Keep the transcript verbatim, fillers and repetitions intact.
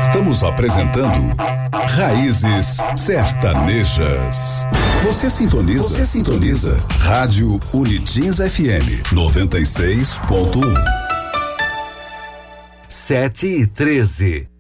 Estamos apresentando Raízes Sertanejas. Você sintoniza, você sintoniza Rádio Unitins F M noventa e seis ponto um. Sete e treze.